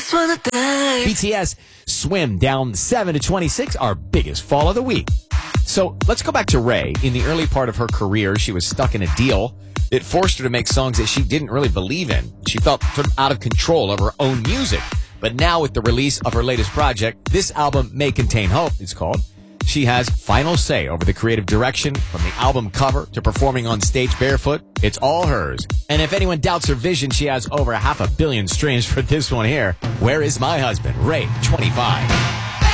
just wanna die. BTS Swim down 7 to 26, our biggest fall of the week. So let's go back to Ray. In the early part of her career, she was stuck in a deal that forced her to make songs that she didn't really believe in. She felt sort of out of control of her own music. But now with the release of her latest project, this album may contain hope, it's called. She has final say over the creative direction, from the album cover to performing on stage barefoot. It's all hers. And if anyone doubts her vision, she has over 500 million streams for this one here. Where is My Husband? Ray, 25.